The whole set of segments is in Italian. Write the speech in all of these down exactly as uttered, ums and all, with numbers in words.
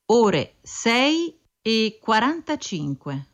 ore sei e quarantacinque.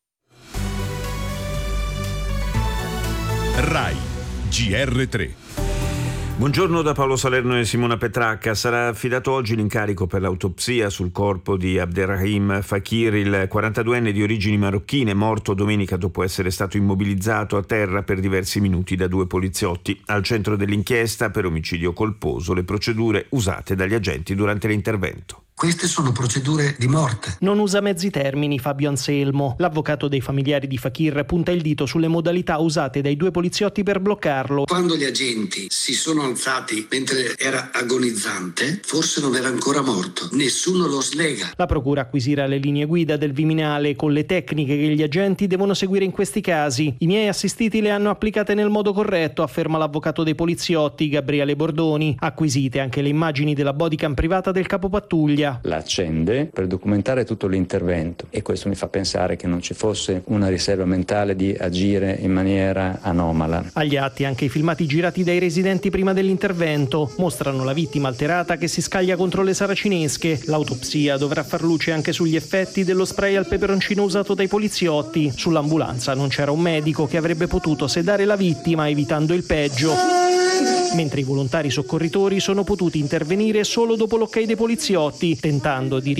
Rai G R tre. Buongiorno da Paolo Salerno e Simona Petracca. Sarà affidato oggi l'incarico per l'autopsia sul corpo di Abderrahim Fakir, il quarantaduenne di origini marocchine, morto domenica dopo essere stato immobilizzato a terra per diversi minuti da due poliziotti. Al centro dell'inchiesta per omicidio colposo le procedure usate dagli agenti durante l'intervento. Queste sono procedure di morte. Non usa mezzi termini Fabio Anselmo. L'avvocato dei familiari di Fakir punta il dito sulle modalità usate dai due poliziotti per bloccarlo. Quando gli agenti si sono alzati mentre era agonizzante, forse non era ancora morto. Nessuno lo slega. La procura acquisirà le linee guida del Viminale con le tecniche che gli agenti devono seguire in questi casi. I miei assistiti le hanno applicate nel modo corretto, afferma l'avvocato dei poliziotti Gabriele Bordoni. Acquisite anche le immagini della bodycam privata del capopattuglia. La accende per documentare tutto l'intervento e questo mi fa pensare che non ci fosse una riserva mentale di agire in maniera anomala. Agli atti anche i filmati girati dai residenti prima dell'intervento mostrano la vittima alterata che si scaglia contro le saracinesche. L'autopsia dovrà far luce anche sugli effetti dello spray al peperoncino usato dai poliziotti. Sull'ambulanza non c'era un medico che avrebbe potuto sedare la vittima evitando il peggio, mentre i volontari soccorritori sono potuti intervenire solo dopo l'ok dei poliziotti, tentando di